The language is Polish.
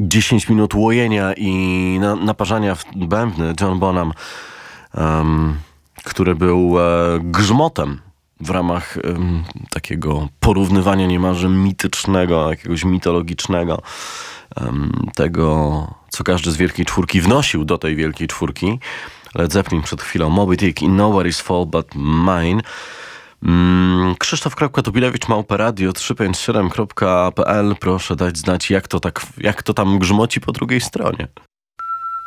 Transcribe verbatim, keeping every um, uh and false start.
dziesięć minut łojenia i na, naparzania w bębny John Bonham, um, który był e, grzmotem w ramach um, takiego porównywania niemalże mitycznego, jakiegoś mitologicznego um, tego, co każdy z Wielkiej Czwórki wnosił do tej Wielkiej Czwórki. Led Zeppelin przed chwilą, Moby Dick i Nobody's Fault But Mine. Mm, Krzysztof Tobilewicz, małpa radio trzysta pięćdziesiąt siedem kropka p l. Proszę dać znać, jak to tak, jak to tam grzmoci po drugiej stronie.